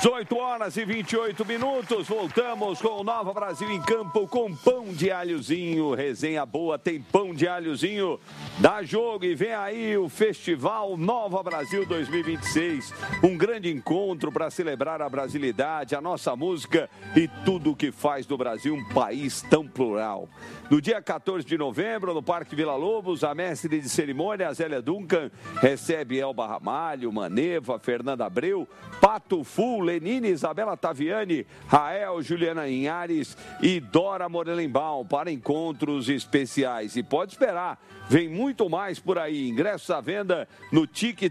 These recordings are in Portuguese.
18h28. Voltamos com o Nova Brasil em Campo com pão de alhozinho. Resenha boa, tem pão de alhozinho. Dá jogo e vem aí o Festival Nova Brasil 2026. Um grande encontro para celebrar a brasilidade, a nossa música e tudo o que faz do Brasil um país tão plural. No dia 14 de novembro, no Parque Vila Lobos, a mestre de cerimônia, Zélia Duncan, recebe Elba Ramalho, Maneva, Fernanda Abreu, Pato Fu, Lenine, Isabela Taviani, Rael, Juliana Inhares e Dora Morelenbaum para encontros especiais. E pode esperar, vem muito mais por aí. Ingressos à venda no Ticket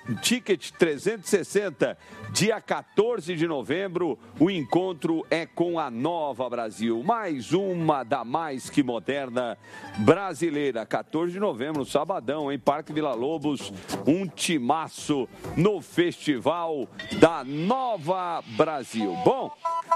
360. Dia 14 de novembro, o encontro é com a Nova Brasil. Mais uma da mais que moderna brasileira. 14 de novembro, sabadão, em Parque Vila Lobos. Um timaço no Festival da Nova Brasil. Bom,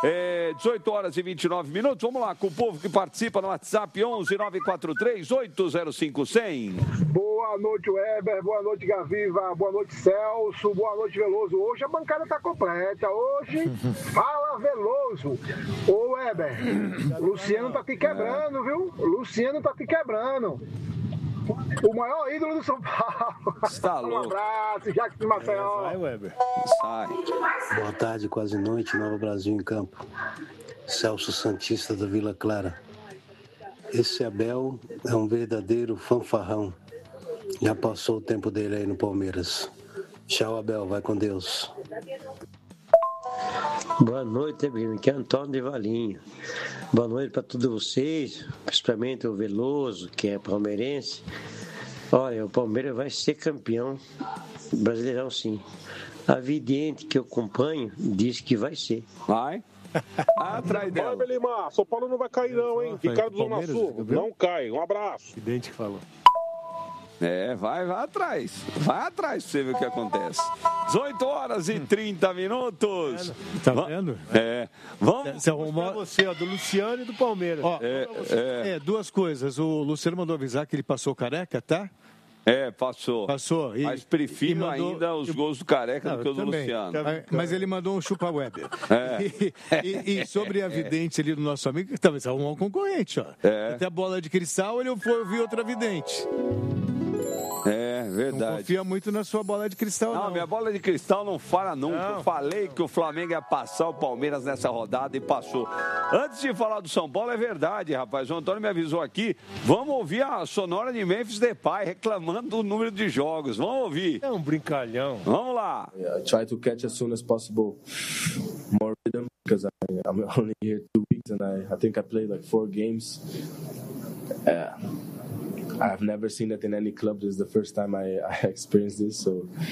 18h29. Vamos lá com o povo que participa no WhatsApp 11-943-805-100. Boa noite, Weber. Boa noite, Gaviva. Boa noite, Celso. Boa noite, Veloso. Hoje a bancada tá completa. Hoje, fala Veloso. Ô, Weber, Luciano tá te quebrando, viu? Luciano tá te quebrando. O maior ídolo do São Paulo. Está louco. Um abraço, Jacques de Maceió. Vai, Weber. Sai. Boa tarde, quase noite, Nova Brasil em Campo. Celso Santista da Vila Clara. Esse Abel é um verdadeiro fanfarrão. Já passou o tempo dele aí no Palmeiras. Tchau, Abel. Vai com Deus. Boa noite, aqui é Antônio de Valinho. Boa noite para todos vocês, principalmente o Veloso, que é palmeirense. Olha, o Palmeiras vai ser campeão brasileirão, sim. A vidente que eu acompanho diz que vai ser. Vai? Atrás dela. Vai, Belimar. São Paulo não vai cair, não, hein? Ricardo Zona Sul. Não cai. Um abraço. Vidente que falou. Vai atrás. Vai atrás pra você ver o que acontece. 18h30. Tá vendo? Vamos. Pra você, ó, do Luciano e do Palmeiras. Ó, duas coisas. O Luciano mandou avisar que ele passou careca, tá? Passou. E, mas prefiro mandou, ainda os gols do Careca do que o do Luciano. Mas ele mandou um chupa-Weber. E sobre a vidente ali do nosso amigo, talvez arrumar um concorrente, ó. Até a bola de cristal, ele foi ouvir outra vidente. Verdade. Não confia muito na sua bola de cristal, não. Não, minha bola de cristal não falha nunca. Não. Eu falei que o Flamengo ia passar o Palmeiras nessa rodada e passou. Antes de falar do São Paulo, é verdade, rapaz. O Antônio me avisou aqui. Vamos ouvir a sonora de Memphis Depay reclamando do número de jogos. Vamos ouvir. É um brincalhão. Vamos lá. I try to catch as soon as possible more rhythm because I'm only here 2 weeks and I think I played like 4 games. I've never seen it in any club. This is the first time I experienced this, so